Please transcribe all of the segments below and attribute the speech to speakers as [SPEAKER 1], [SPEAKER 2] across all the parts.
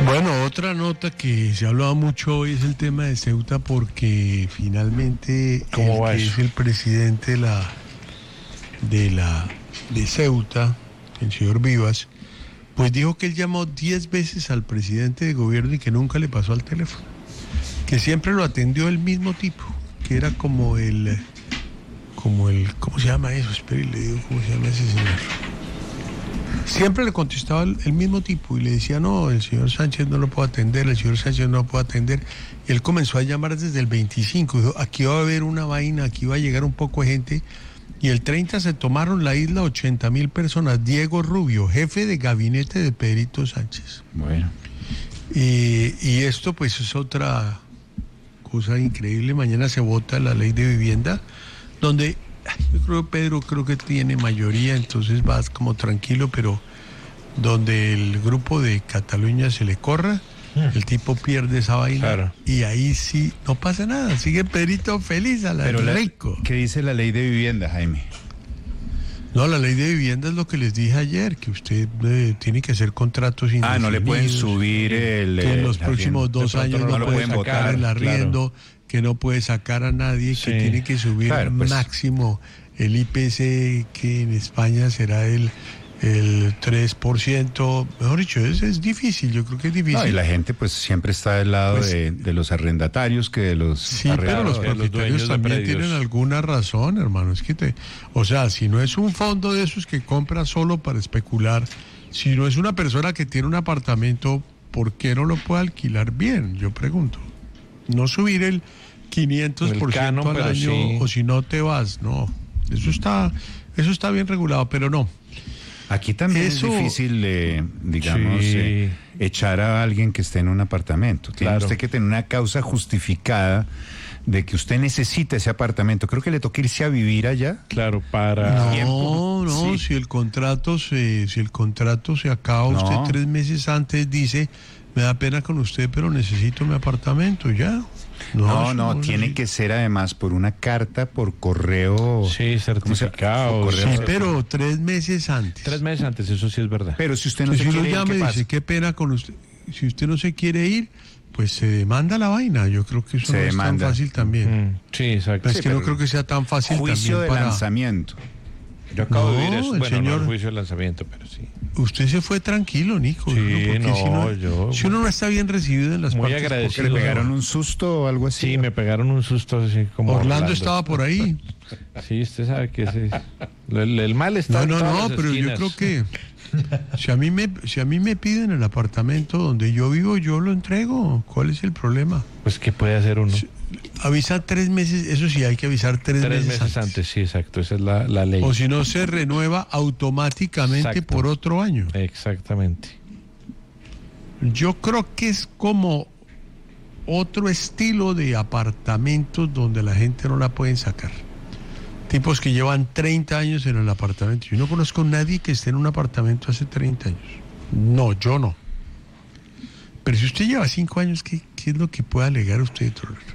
[SPEAKER 1] Bueno, otra nota que se hablaba mucho hoy es el tema de Ceuta, porque finalmente es el presidente de Ceuta, el señor Vivas, pues dijo que él llamó 10 veces al presidente de gobierno y que nunca le pasó al teléfono, que siempre lo atendió el mismo tipo, que era como el ¿cómo se llama eso? Espera, y le digo cómo se llama ese señor. Siempre le contestaba el mismo tipo y le decía, no, el señor Sánchez no lo puede atender, el señor Sánchez no lo puede atender. Y él comenzó a llamar desde el 25, dijo, aquí va a haber una vaina, aquí va a llegar un poco de gente. Y el 30 se tomaron la isla 80.000 personas. Diego Rubio, jefe de gabinete de Pedrito Sánchez.
[SPEAKER 2] Bueno.
[SPEAKER 1] Y esto pues es otra cosa increíble. Mañana se vota la ley de vivienda, donde yo creo Pedro que tiene mayoría, entonces va como tranquilo, pero donde el grupo de Cataluña se le corra, el tipo pierde esa vaina, claro. Y ahí sí no pasa nada, sigue Pedrito feliz a la rico.
[SPEAKER 2] ¿Qué dice la ley de vivienda, Jaime?
[SPEAKER 1] No, la ley de vivienda es lo que les dije ayer, que usted tiene que hacer contratos indefinidos.
[SPEAKER 2] No le pueden subir
[SPEAKER 1] que en los próximos 2 años no puede sacar el arriendo, claro. Que no puede sacar a nadie, sí. Que tiene que subir máximo el IPC, que en España será el 3%. Mejor dicho, es difícil, yo creo que es difícil.
[SPEAKER 2] No, y la gente pues siempre está del lado de los arrendatarios que de los
[SPEAKER 1] sí, pero los propietarios también tienen alguna razón, hermano. Es que o sea, si no es un fondo de esos que compra solo para especular, si no es una persona que tiene un apartamento, ¿por qué no lo puede alquilar bien? Yo pregunto. No subir el 500% al año, sí. O si no te vas, no. Eso está bien regulado, pero no.
[SPEAKER 2] Aquí también es difícil, digamos, sí. Echar a alguien que esté en un apartamento. Tiene usted que tener una causa justificada de que usted necesita ese apartamento. Creo que le toca irse a vivir allá.
[SPEAKER 3] Claro, para...
[SPEAKER 1] No, sí. Si el contrato se acaba, usted 3 meses antes dice, me da pena con usted, pero necesito mi apartamento, ya.
[SPEAKER 2] No, tiene que ser además por una carta, por correo.
[SPEAKER 3] Sí, certificado.
[SPEAKER 1] Sí, pero 3 meses antes.
[SPEAKER 3] 3 meses antes, eso sí es verdad.
[SPEAKER 2] Pero si usted no se quiere ir,
[SPEAKER 1] ¿qué pasa? Dice, qué pena con usted. Si usted no se quiere ir, pues se demanda la vaina. Yo creo que eso no es tan fácil también.
[SPEAKER 3] Sí, exacto.
[SPEAKER 1] Es que no creo que sea tan fácil
[SPEAKER 2] juicio
[SPEAKER 1] también
[SPEAKER 2] de lanzamiento.
[SPEAKER 3] Yo acabo de vivir eso. Bueno,
[SPEAKER 1] señor,
[SPEAKER 3] no juicio de lanzamiento, pero sí.
[SPEAKER 1] Usted se fue tranquilo, Nico.
[SPEAKER 3] Sí,
[SPEAKER 1] si uno no está bien recibido en las
[SPEAKER 3] muy
[SPEAKER 1] partes,
[SPEAKER 3] agradecido.
[SPEAKER 2] ¿Porque le pegaron un susto o algo así?
[SPEAKER 3] Sí, me pegaron un susto así como
[SPEAKER 1] Orlando estaba por ahí.
[SPEAKER 3] Sí, usted sabe que el mal está en todas las
[SPEAKER 1] pero
[SPEAKER 3] esquinas.
[SPEAKER 1] yo creo que si a mí me piden el apartamento donde yo vivo, yo lo entrego. ¿Cuál es el problema?
[SPEAKER 3] Pues ¿qué puede hacer uno?
[SPEAKER 1] Avisa 3 meses, eso sí, hay que avisar 3 meses antes.
[SPEAKER 3] Sí, exacto, esa es la ley.
[SPEAKER 1] O si no, se renueva automáticamente por otro año.
[SPEAKER 3] Exactamente.
[SPEAKER 1] Yo creo que es como otro estilo de apartamentos donde la gente no la pueden sacar. Tipos que llevan 30 años en el apartamento. Yo no conozco a nadie que esté en un apartamento hace 30 años. No, yo no. Pero si usted lleva 5 años, ¿qué es lo que puede alegar usted?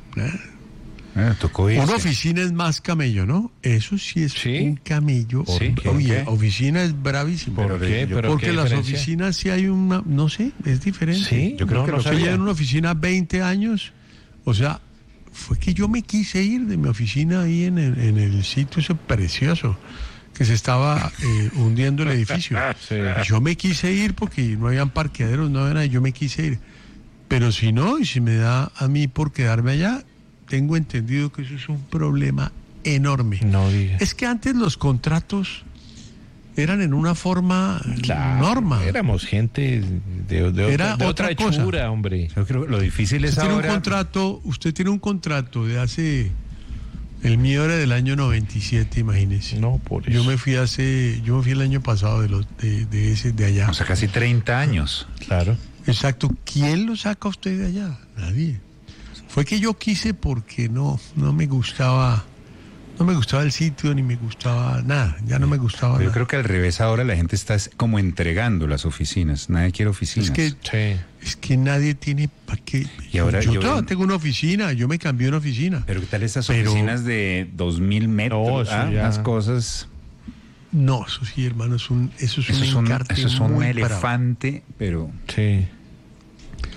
[SPEAKER 2] Tocó irse.
[SPEAKER 1] Una oficina es más camello, ¿no? Eso sí es un camello.
[SPEAKER 2] Sí,
[SPEAKER 1] oye, oficina es bravísimo.
[SPEAKER 3] ¿Por qué?
[SPEAKER 1] Porque las oficinas sí hay una, no sé, es diferente.
[SPEAKER 3] Sí,
[SPEAKER 2] yo creo que
[SPEAKER 1] usted lleva en una oficina 20 años, o sea, fue que yo me quise ir de mi oficina ahí en el sitio ese precioso que se estaba hundiendo el edificio.
[SPEAKER 3] Sí.
[SPEAKER 1] Yo me quise ir porque no habían parqueaderos, no había nada, yo me quise ir. Pero si no, y si me da a mí por quedarme allá, tengo entendido que eso es un problema enorme.
[SPEAKER 3] No diga.
[SPEAKER 1] Es que antes los contratos eran en una forma norma.
[SPEAKER 3] Éramos gente de otra hechura, hombre.
[SPEAKER 2] Yo creo que lo difícil es ahora...
[SPEAKER 1] Usted tiene un contrato de hace... El mío era del año 97, imagínese.
[SPEAKER 3] No, por eso.
[SPEAKER 1] Yo me fui el año pasado de allá.
[SPEAKER 2] O sea, casi 30 años.
[SPEAKER 3] Claro.
[SPEAKER 1] Exacto. ¿Quién lo saca a usted de allá? Nadie. Fue que yo quise porque no me gustaba el sitio ni me gustaba nada, ya no me gustaba nada.
[SPEAKER 2] Yo creo que al revés ahora la gente está como entregando las oficinas, nadie quiere oficinas.
[SPEAKER 1] Es que nadie tiene para qué.
[SPEAKER 2] Y ahora
[SPEAKER 1] yo tengo una oficina, yo me cambié una oficina.
[SPEAKER 2] Pero ¿qué tal esas oficinas de 2.000 metros? Unas cosas...
[SPEAKER 1] No, eso sí, hermano, eso es un
[SPEAKER 2] elefante, pero...
[SPEAKER 3] Sí.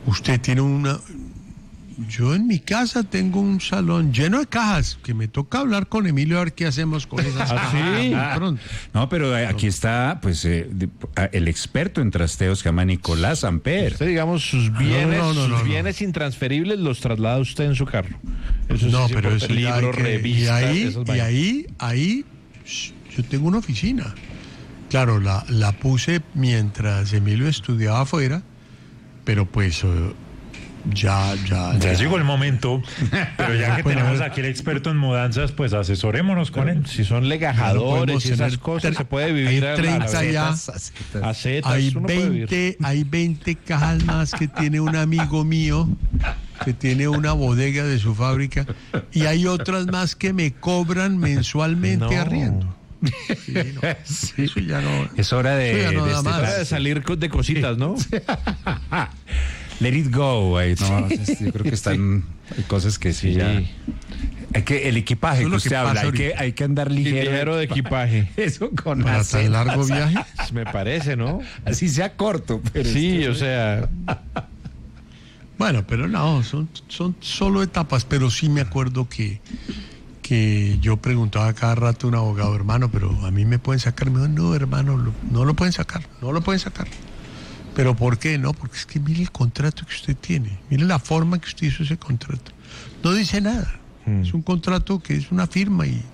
[SPEAKER 1] Usted tiene una... Yo en mi casa tengo un salón lleno de cajas que me toca hablar con Emilio a ver qué hacemos con esas cajas.
[SPEAKER 3] ¿Sí?
[SPEAKER 1] Pronto.
[SPEAKER 2] No, pero aquí está pues el experto en trasteos que se llama Nicolás Amper.
[SPEAKER 3] Usted, digamos, sus bienes intransferibles los traslada usted en su carro. Eso
[SPEAKER 1] No,
[SPEAKER 3] sí,
[SPEAKER 1] pero eso ya
[SPEAKER 3] libros,
[SPEAKER 1] hay que-
[SPEAKER 3] revistas,
[SPEAKER 1] y
[SPEAKER 3] esas vainas.
[SPEAKER 1] ahí yo tengo una oficina. Claro, la puse mientras Emilio estudiaba afuera, pero pues ya
[SPEAKER 4] llegó el momento, pero ya que
[SPEAKER 1] Bueno,
[SPEAKER 4] tenemos aquí el experto en mudanzas, pues asesorémonos con él.
[SPEAKER 3] Si son
[SPEAKER 1] No
[SPEAKER 3] legajadores
[SPEAKER 1] podemos
[SPEAKER 3] y esas
[SPEAKER 1] tener
[SPEAKER 3] cosas, se puede vivir
[SPEAKER 1] hay 30 ya.
[SPEAKER 3] acetas,
[SPEAKER 1] Hay
[SPEAKER 3] uno puede vivir.
[SPEAKER 1] 20 cajas más que tiene un amigo mío que tiene una bodega de su fábrica y hay otras más que me cobran mensualmente
[SPEAKER 3] No.
[SPEAKER 1] arriendo. Sí, no, eso ya no.
[SPEAKER 2] Es hora de,
[SPEAKER 1] Eso ya no
[SPEAKER 2] de
[SPEAKER 1] da más.
[SPEAKER 3] Hora de salir de cositas, ¿no?
[SPEAKER 2] Let it go. No, yo creo que están hay cosas que sí, ya. Hay que el equipaje
[SPEAKER 1] Eso es
[SPEAKER 2] que
[SPEAKER 1] lo
[SPEAKER 2] usted
[SPEAKER 1] que
[SPEAKER 2] habla,
[SPEAKER 1] pasa
[SPEAKER 2] hay que andar ligero.
[SPEAKER 3] Ligero de equipaje.
[SPEAKER 2] Eso con
[SPEAKER 1] Para tan
[SPEAKER 2] acetas,
[SPEAKER 1] largo viaje.
[SPEAKER 3] Me parece, ¿no?
[SPEAKER 2] así sea corto, pero
[SPEAKER 3] Sí, o sea,
[SPEAKER 1] Bueno, pero no, son solo etapas, pero sí me acuerdo que yo preguntaba cada rato a un abogado, hermano, pero a mí me pueden sacar. Me dijo, no, hermano, no lo pueden sacar. ¿Pero por qué? No, porque es que mire el contrato que usted tiene, mire la forma que usted hizo ese contrato. No dice nada. Es un contrato que es una firma y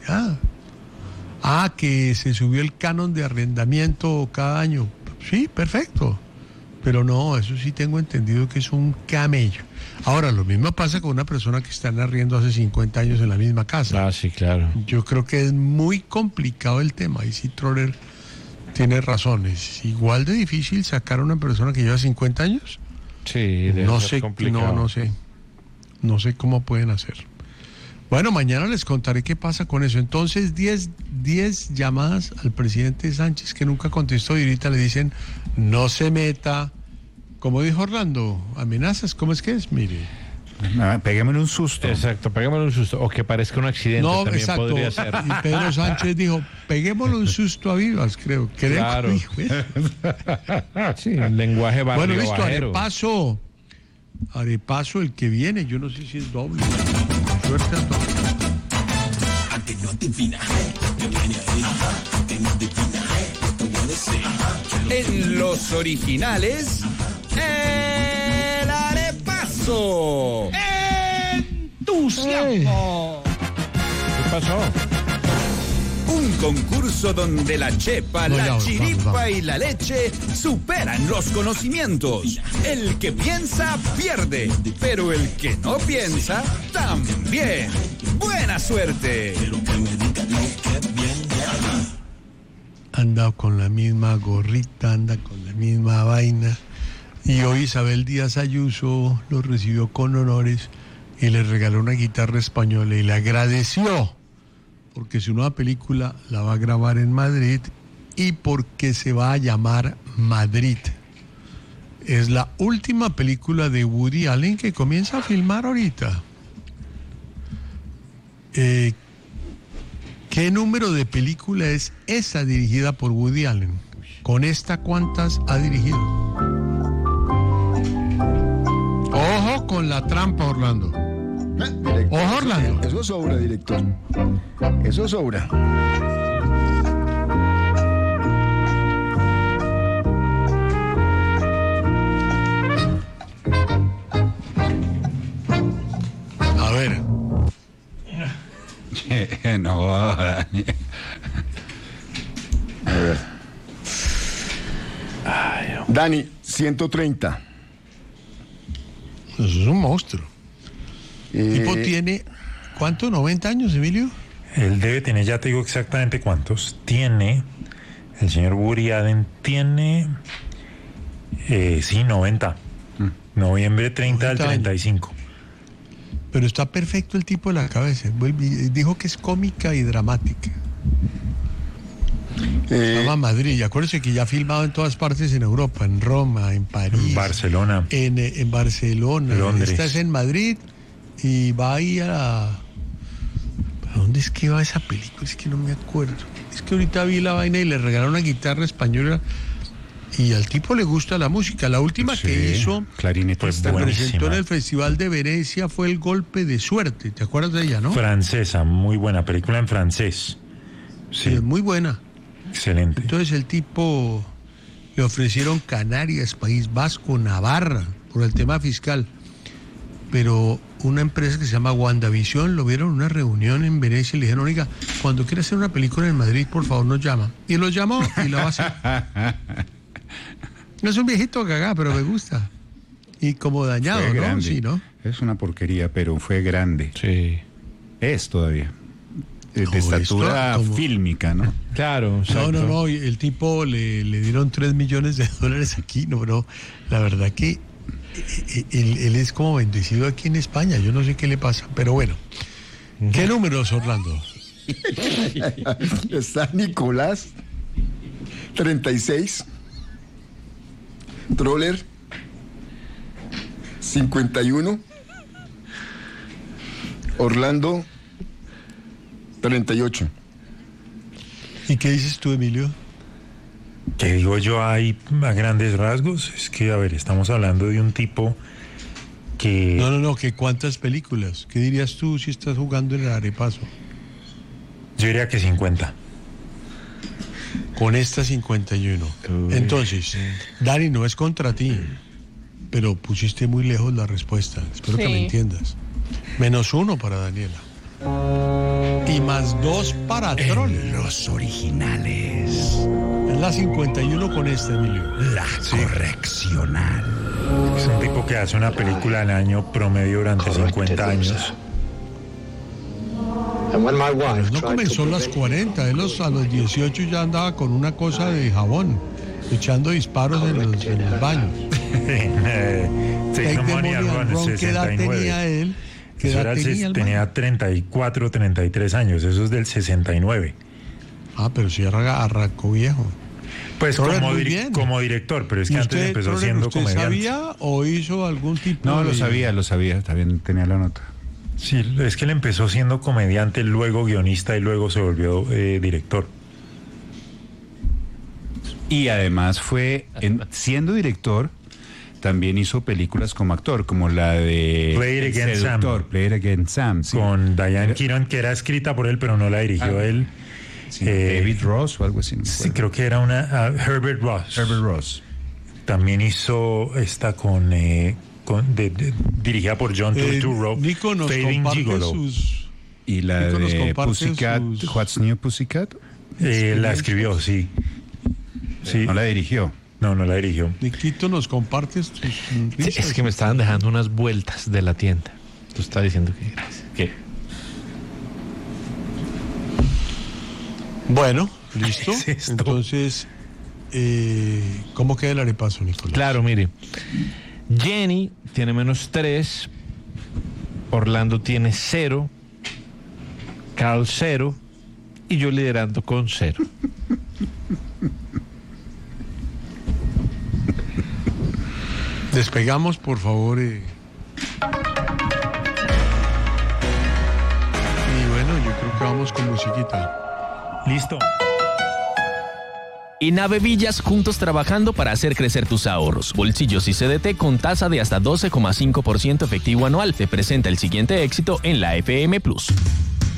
[SPEAKER 1] que se subió el canon de arrendamiento cada año. Sí, perfecto. Pero no, eso sí tengo entendido que es un camello. Ahora, lo mismo pasa con una persona que está en arriendo hace 50 años en la misma casa.
[SPEAKER 3] sí, claro.
[SPEAKER 1] Yo creo que es muy complicado el tema. Y sí, Troller tiene razón. Es igual de difícil sacar a una persona que lleva 50 años.
[SPEAKER 3] Sí, debe
[SPEAKER 1] No
[SPEAKER 3] ser
[SPEAKER 1] sé,
[SPEAKER 3] complicado.
[SPEAKER 1] no sé cómo pueden hacer. Bueno, mañana les contaré qué pasa con eso. Entonces, 10 llamadas al presidente Sánchez que nunca contestó y ahorita le dicen, no se meta. Como dijo Orlando, amenazas, ¿cómo es que es? Mire.
[SPEAKER 2] Peguémosle un susto.
[SPEAKER 3] Exacto, peguémosle un susto. O que parezca un accidente
[SPEAKER 1] No,
[SPEAKER 3] también
[SPEAKER 1] exacto.
[SPEAKER 3] podría ser.
[SPEAKER 1] Y Pedro Sánchez dijo, peguémosle un susto a Vivas, creo.
[SPEAKER 3] Claro.
[SPEAKER 1] Dijo eso.
[SPEAKER 3] Sí, el lenguaje barrio
[SPEAKER 1] Bueno, listo,
[SPEAKER 3] bajero.
[SPEAKER 1] Arepaso el que viene, yo no sé si es doble. Suerte a todos.
[SPEAKER 5] En los originales, el arepaso. ¡Entusiasmo!
[SPEAKER 3] ¿Qué pasó?
[SPEAKER 5] Un concurso donde la chepa,
[SPEAKER 1] No,
[SPEAKER 5] la
[SPEAKER 1] ya,
[SPEAKER 5] chiripa
[SPEAKER 1] vamos.
[SPEAKER 5] y la leche superan los conocimientos. El que piensa pierde, pero el que no piensa también. ¡Buena suerte!
[SPEAKER 1] Anda con la misma gorrita, anda con la misma vaina. Y hoy Isabel Díaz Ayuso lo recibió con honores y le regaló una guitarra española y le agradeció porque su nueva película la va a grabar en Madrid y porque se va a llamar Madrid. Es la última película de Woody Allen que comienza a filmar ahorita. ¿Qué número de película es esa dirigida por Woody Allen? ¿Con esta cuántas ha dirigido? Ojo con la trampa, Orlando.
[SPEAKER 6] Director,
[SPEAKER 1] Ojo, Orlando.
[SPEAKER 6] Eso sobra, director. Eso sobra.
[SPEAKER 1] A ver.
[SPEAKER 2] No, Dani.
[SPEAKER 6] Dani, 130.
[SPEAKER 1] Eso es un monstruo. El tipo
[SPEAKER 6] Eh,
[SPEAKER 1] tiene, ¿cuánto? ¿90 años, Emilio?
[SPEAKER 4] Él debe tener, ya te digo exactamente cuántos. Tiene, el señor Woody Allen tiene, 90. Noviembre 30 del
[SPEAKER 1] 90 años.
[SPEAKER 4] 35.
[SPEAKER 1] Pero está perfecto el tipo de la cabeza. Dijo que es cómica y dramática. Se llama Madrid. Y acuérdense que ya ha filmado en todas partes en Europa, en Roma, en París,
[SPEAKER 4] Barcelona.
[SPEAKER 1] en Barcelona.
[SPEAKER 4] Londres.
[SPEAKER 1] Esta es en Madrid y va ahí ¿a dónde es que va esa película? Es que no me acuerdo. Es que ahorita vi la vaina y le regalaron una guitarra española Y al tipo le gusta la música. La última que hizo,
[SPEAKER 2] clarinetista,
[SPEAKER 1] presentó en el Festival de Venecia, fue El Golpe de Suerte. ¿Te acuerdas de ella, no?
[SPEAKER 4] Francesa, muy buena película en francés.
[SPEAKER 1] Sí, es muy buena.
[SPEAKER 4] Excelente.
[SPEAKER 1] Entonces el tipo le ofrecieron Canarias, País Vasco, Navarra, por el tema fiscal. Pero una empresa que se llama WandaVision lo vieron en una reunión en Venecia y le dijeron, oiga, cuando quiera hacer una película en Madrid, por favor nos llama. Y lo llamó y la va a hacer. No es un viejito cagá, pero me gusta. Y como dañado,
[SPEAKER 2] fue
[SPEAKER 1] ¿no?
[SPEAKER 2] Grande.
[SPEAKER 1] Sí, ¿no?
[SPEAKER 2] Es una porquería, pero fue grande.
[SPEAKER 3] Sí.
[SPEAKER 2] Es todavía. De estatura fílmica, ¿no?
[SPEAKER 3] Claro. Exacto.
[SPEAKER 1] No. El tipo le dieron $3 millones aquí. No. La verdad que él es como bendecido aquí en España. Yo no sé qué le pasa, pero bueno. ¿Qué números, Orlando?
[SPEAKER 6] Está Nicolás, 36. Troller, 51. Orlando, 38.
[SPEAKER 1] ¿Y qué dices tú, Emilio?
[SPEAKER 4] ¿Qué digo yo ahí a grandes rasgos? Es que, a ver, estamos hablando de un tipo que...
[SPEAKER 1] No, que ¿cuántas películas? ¿Qué dirías tú si estás jugando en el arepaso?
[SPEAKER 4] Yo diría que 50.
[SPEAKER 1] Con esta 51.
[SPEAKER 3] Uy.
[SPEAKER 1] Entonces, Dani, no es contra ti, pero pusiste muy lejos la respuesta. Espero que me entiendas. -1 para Daniela. Y +2 para Troller.
[SPEAKER 5] Los originales.
[SPEAKER 1] Es la 51 con esta, Emilio.
[SPEAKER 5] La correccional.
[SPEAKER 4] Es un tipo que hace una película al año promedio durante 50 años.
[SPEAKER 1] Él no comenzó a los 40, él a los 18 ya andaba con una cosa de jabón, echando disparos en los baños.
[SPEAKER 4] Take the money and run,
[SPEAKER 1] ¿Qué edad tenía él?
[SPEAKER 4] Tenía 34, 33 años, eso es del 69.
[SPEAKER 1] Ah, pero sí arrancó viejo.
[SPEAKER 4] Pues como director, pero es que antes empezó siendo comediante.
[SPEAKER 1] ¿Sabía o hizo algún tipo
[SPEAKER 2] No, lo sabía, también tenía la nota.
[SPEAKER 4] Sí, es que él empezó siendo comediante, luego guionista y luego se volvió director.
[SPEAKER 2] Y además siendo director, también hizo películas como actor, como la de
[SPEAKER 4] Play It
[SPEAKER 2] Against Sam, sí.
[SPEAKER 4] Con Diane Keaton, que era escrita por él, pero no la dirigió él.
[SPEAKER 2] Sí, David Ross o algo así.
[SPEAKER 4] Sí, creo que era Herbert Ross. También hizo esta dirigida por John Turturro,
[SPEAKER 1] Nico nos
[SPEAKER 4] Fading Gigolo.
[SPEAKER 2] Y la de Pussycat, What's New Pussycat.
[SPEAKER 4] La escribió, sí.
[SPEAKER 2] No la dirigió.
[SPEAKER 4] No la dirigió.
[SPEAKER 1] Niquito, ¿nos compartes tus risas?
[SPEAKER 3] Es que me estaban dejando unas vueltas de la tienda. Tú estás diciendo que...
[SPEAKER 1] Bueno, listo. Entonces, ¿cómo queda el arepaso, Nicolás?
[SPEAKER 3] Claro, mire. Jenny tiene -3, Orlando tiene 0, Carl 0 y yo liderando con 0.
[SPEAKER 1] Despegamos, por favor. Y bueno, yo creo que vamos con musiquita.
[SPEAKER 4] Listo.
[SPEAKER 7] En Avevillas, juntos trabajando para hacer crecer tus ahorros. Bolsillos y CDT con tasa de hasta 12,5% efectivo anual. Te presenta el siguiente éxito en la FM Plus.